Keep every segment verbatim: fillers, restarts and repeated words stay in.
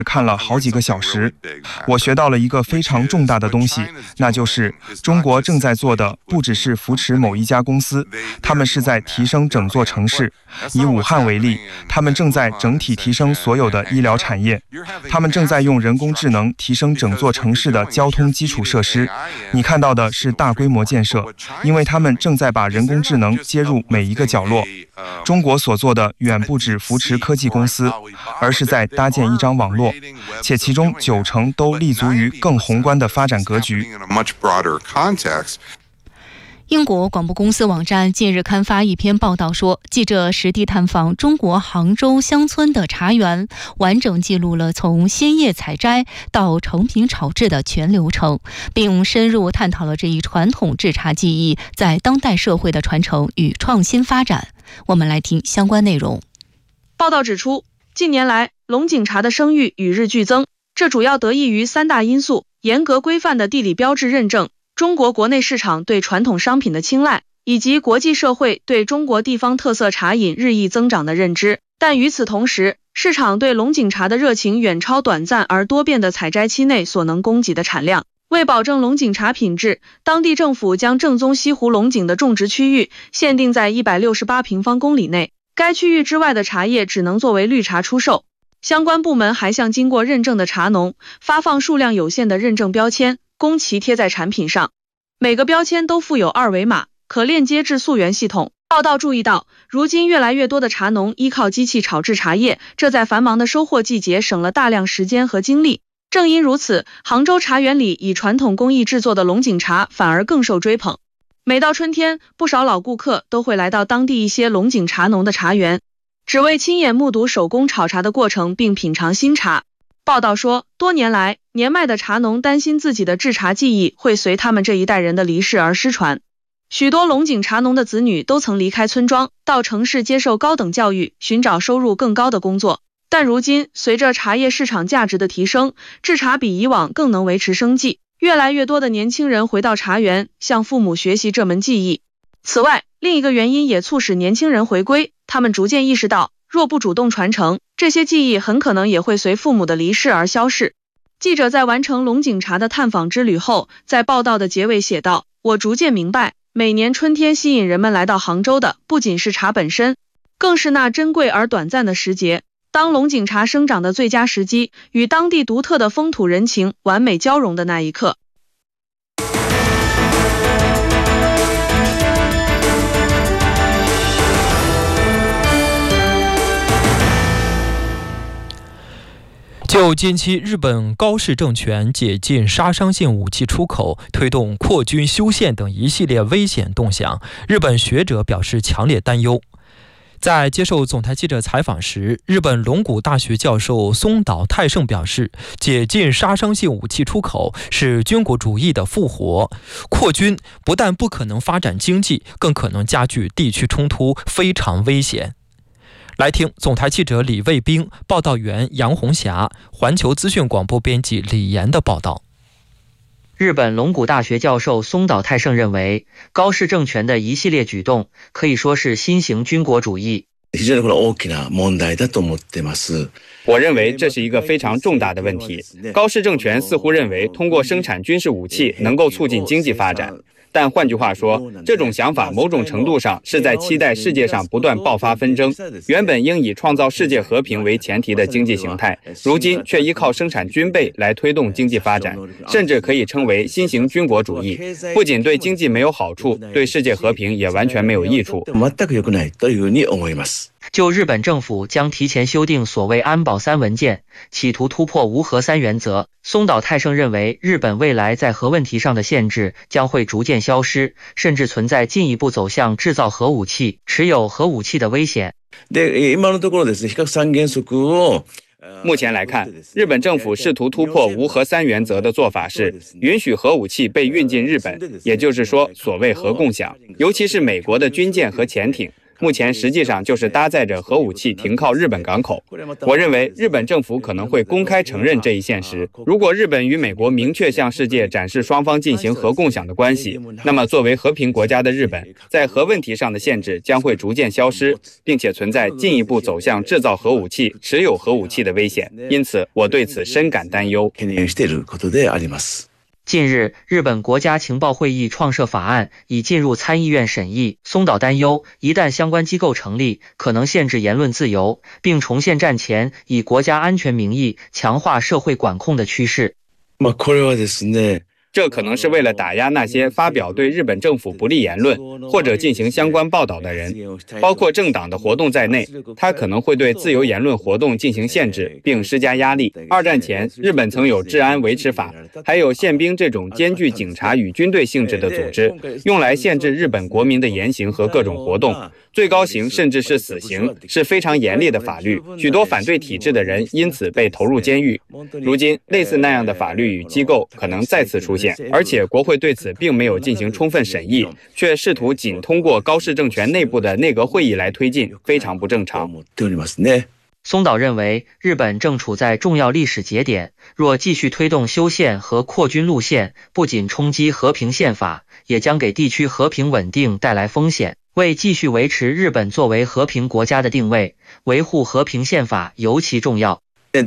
看了好几个小时，我学到了一个非常重大的东西，那就是中国正在做的不只是扶持某一家公司，他们是在提升整座城市。以武汉为例，他们正在整体提升所有的医疗产业，他们正在用人工智能提升整座城市的交通基础设施。你看到的是大规模建设，因为他们正在把人工智能接入每一个角落。中国所做的远不止扶持科技公司，而是在搭建一张网络，且其中九成都立足于更宏观的发展格局。 英国广播公司网站近日刊发一篇报道说，记者实地探访中国杭州乡村的茶园，完整记录了从鲜叶采摘到成品炒制的全流程，并深入探讨了这一传统制茶技艺在当代社会的传承与创新发展。我们来听相关内容。 报道指出，近年来龙井茶的声誉与日俱增，这主要得益于三大因素：严格规范的地理标志认证，中国国内市场对传统商品的青睐，以及国际社会对中国地方特色茶饮日益增长的认知。但与此同时，市场对龙井茶的热情远超短暂而多变的采摘期内所能供给的产量。为保证龙井茶品质，当地政府将正宗西湖龙井的种植区域限定在一百六十八平方公里内，该区域之外的茶叶只能作为绿茶出售。相关部门还向经过认证的茶农发放数量有限的认证标签，供其贴在产品上。每个标签都附有二维码，可链接至溯源系统。报道注意到，如今越来越多的茶农依靠机器炒制茶叶，这在繁忙的收获季节省了大量时间和精力。正因如此，杭州茶园里以传统工艺制作的龙井茶反而更受追捧。每到春天，不少老顾客都会来到当地一些龙井茶农的茶园，只为亲眼目睹手工炒茶的过程并品尝新茶。报道说，多年来，年迈的茶农担心自己的制茶技艺会随他们这一代人的离世而失传。许多龙井茶农的子女都曾离开村庄，到城市接受高等教育，寻找收入更高的工作。但如今，随着茶叶市场价值的提升，制茶比以往更能维持生计。越来越多的年轻人回到茶园，向父母学习这门技艺。此外，另一个原因也促使年轻人回归，他们逐渐意识到，若不主动传承，这些技艺很可能也会随父母的离世而消逝。记者在完成龙井茶的探访之旅后，在报道的结尾写道：“我逐渐明白，每年春天吸引人们来到杭州的，不仅是茶本身，更是那珍贵而短暂的时节。当龙井茶生长的最佳时机，与当地独特的风土人情完美交融的那一刻。” 就近期日本高市政权解禁杀伤性武器出口、推动扩军修宪等一系列危险动向，日本学者表示强烈担忧。在接受总台记者采访时，日本龙谷大学教授松岛泰盛表示，解禁杀伤性武器出口是军国主义的复活，扩军不但不可能发展经济，更可能加剧地区冲突，非常危险。来听总台记者李卫兵、报道员杨红霞、环球资讯广播编辑李岩的报道。 日本龙谷大学教授松岛泰盛认为，高市政权的一系列举动可以说是新型军国主义。 我认为这是一个非常重大的问题。高市政权似乎认为通过生产军事武器能够促进经济发展，但换句话说，这种想法某种程度上是在期待世界上不断爆发纷争。原本应以创造世界和平为前提的经济形态，如今却依靠生产军备来推动经济发展，甚至可以称为新型军国主义。不仅对经济没有好处，对世界和平也完全没有益处。 就日本政府将提前修订所谓安保三文件，企图突破无核三原则，松岛泰盛认为，日本未来在核问题上的限制将会逐渐消失，甚至存在进一步走向制造核武器、持有核武器的危险。 目前来看，日本政府试图突破无核三原则的做法是允许核武器被运进日本，也就是说所谓核共享，尤其是美国的军舰和潜艇。 目前实际上就是搭载着核武器停靠日本港口。我认为日本政府可能会公开承认这一现实。如果日本与美国明确向世界展示双方进行核共享的关系，那么作为和平国家的日本在核问题上的限制将会逐渐消失，并且存在进一步走向制造核武器、持有核武器的危险。因此我对此深感担忧。 近日，日本国家情报会议创设法案已进入参议院审议。松岛担忧，一旦相关机构成立，可能限制言论自由，并重现战前以国家安全名义强化社会管控的趋势。 这可能是为了打压那些发表对日本政府不利言论或者进行相关报道的人，包括政党的活动在内，它可能会对自由言论活动进行限制并施加压力。二战前，日本曾有治安维持法，还有宪兵这种兼具警察与军队性质的组织，用来限制日本国民的言行和各种活动。最高刑甚至是死刑，是非常严厉的法律，许多反对体制的人因此被投入监狱。如今，类似那样的法律与机构可能再次出现，而且国会对此并没有进行充分审议，却试图仅通过高市政权内部的内阁会议来推进，非常不正常。 松岛认为，日本正处在重要历史节点，若继续推动修宪和扩军路线，不仅冲击和平宪法，也将给地区和平稳定带来风险。为继续维持日本作为和平国家的定位，维护和平宪法尤其重要。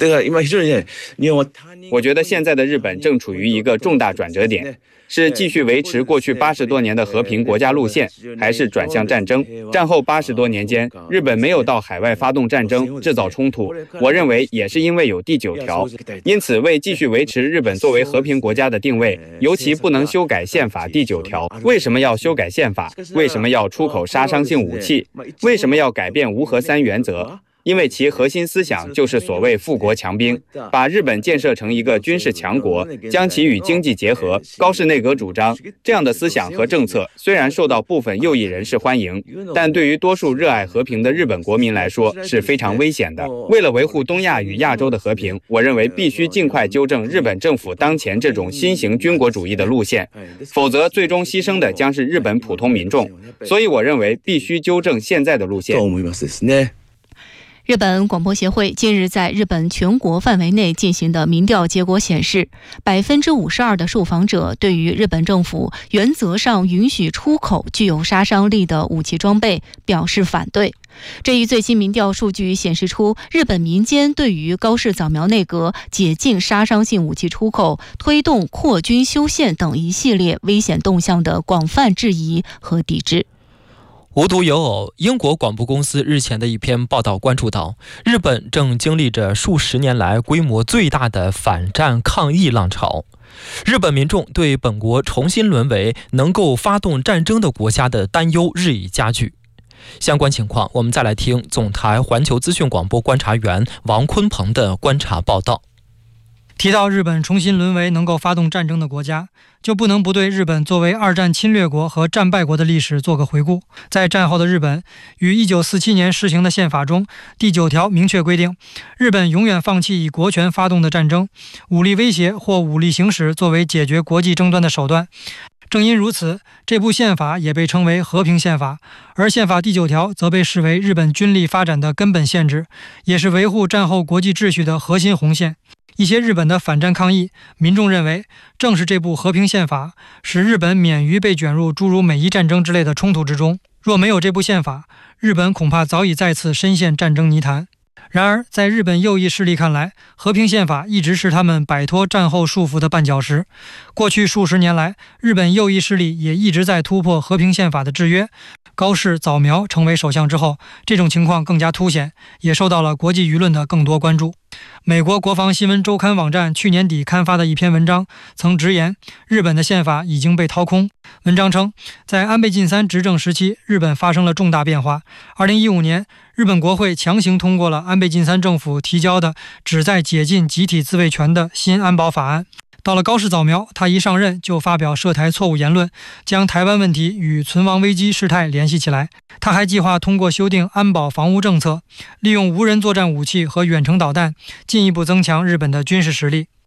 我觉得现在的日本正处于一个重大转折点，是继续维持过去八十多年的和平国家路线，还是转向战争？战后八十多年间，日本没有到海外发动战争、制造冲突，我认为也是因为有第九条。因此，为继续维持日本作为和平国家的定位，尤其不能修改宪法第九条。为什么要修改宪法？为什么要出口杀伤性武器？为什么要改变无核三原则？因为其核心思想就是所谓富国强兵，把日本建设成一个军事强国，将其与经济结合。高市内阁主张这样的思想和政策虽然受到部分右翼人士欢迎，但对于多数热爱和平的日本国民来说是非常危险的。为了维护东亚与亚洲的和平，我认为必须尽快纠正日本政府当前这种新型军国主义的路线，否则最终牺牲的将是日本普通民众。所以我认为必须纠正现在的路线。 日本广播协会近日在日本全国范围内进行的民调结果显示，百分之五十二的受访者对于日本政府原则上允许出口具有杀伤力的武器装备表示反对。这一最新民调数据显示出，日本民间对于高市早苗内阁解禁杀伤性武器出口、推动扩军修宪等一系列危险动向的广泛质疑和抵制。 无独有偶，英国广播公司日前的一篇报道关注到，日本正经历着数十年来规模最大的反战抗议浪潮。日本民众对本国重新沦为能够发动战争的国家的担忧日益加剧。相关情况，我们再来听总台环球资讯广播观察员王坤鹏的观察报道。 提到日本重新沦为能够发动战争的国家，就不能不对日本作为二战侵略国和战败国的历史做个回顾。在战后的日本，于一九四七年施行的宪法中，第九条明确规定，日本永远放弃以国权发动的战争、武力威胁或武力行使作为解决国际争端的手段。正因如此，这部宪法也被称为和平宪法，而宪法第九条则被视为日本军力发展的根本限制，也是维护战后国际秩序的核心红线。一些日本的反战抗议民众认为，正是这部和平宪法使日本免于被卷入诸如美伊战争之类的冲突之中。若没有这部宪法，日本恐怕早已再次深陷战争泥潭。然而，在日本右翼势力看来，和平宪法一直是他们摆脱战后束缚的绊脚石。过去数十年来，日本右翼势力也一直在突破和平宪法的制约。高市早苗成为首相之后，这种情况更加凸显，也受到了国际舆论的更多关注。美国国防新闻周刊网站去年底刊发的一篇文章曾直言，日本的宪法已经被掏空。文章称，在安倍晋三执政时期，日本发生了重大变化。二零一五年，日本国会强行通过了安倍晋三政府提交的旨在解禁集体自卫权的新安保法案。到了高市早苗，他一上任就发表涉台错误言论，将台湾问题与存亡危机事态联系起来。他还计划通过修订安保防务政策，利用无人作战武器和远程导弹，进一步增强日本的军事实力。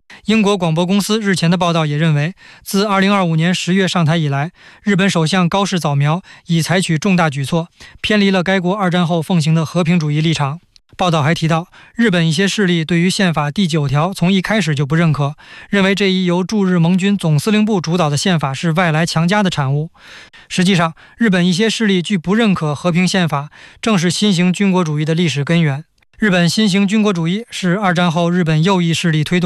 英国广播公司日前的报道也认为，自二零二五年十月上台以来，日本首相高市早苗已采取重大举措，偏离了该国二战后奉行的和平主义立场。报道还提到，日本一些势力对于宪法第九条从一开始就不认可，认为这一由驻日盟军总司令部主导的宪法是外来强加的产物。实际上，日本一些势力拒不认可和平宪法，正是新型军国主义的历史根源。日本新型军国主义是二战后日本右翼势力推动